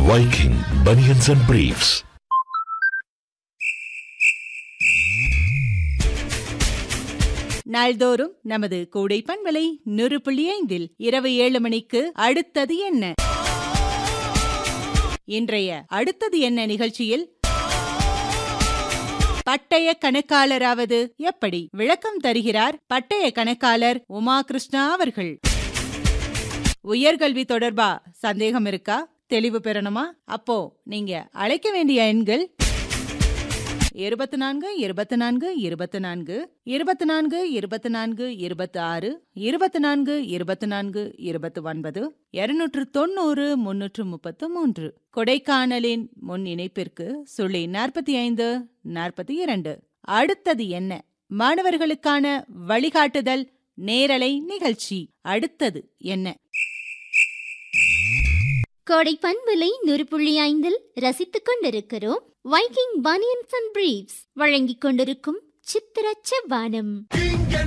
Viking Bunions and Briefs. நாள்தோறும் நமது கோடை பண்பலை 100.5 இரவு 7 மணிக்கு அடுத்தது என்ன? இன்றைய அடுத்தது என்ன நிகழ்ச்சியில் பட்டய கணக்காளராவது எப்படி விளக்கம் தருகிறார் பட்டய கணக்காளர் உமா கிருஷ்ணா அவர்கள். உயர்கல்வி தொடர்பா சந்தேகம் இருக்கா? தெளிவு பெறணுமா? அப்போ நீங்க அழைக்க வேண்டிய எண்கள் 24 24 24 24 24 26 24 24 29 290 333. கொடைக்கானலின் முன் இணைப்பிற்கு 45 42. அடுத்தது என்ன? மாணவர்களுக்கான வழிகாட்டுதல் நேரலை நிகழ்ச்சி. அடுத்தது என்ன? கோடை பண்பலை 100.5 ரசித்துக் கொண்டிருக்கிறோம். வைக்கிங் பனியன்ஸ் அண்ட் பிரீஃப்ஸ் வழங்கிக் கொண்டிருக்கும் சித்திர செவ்வானம்.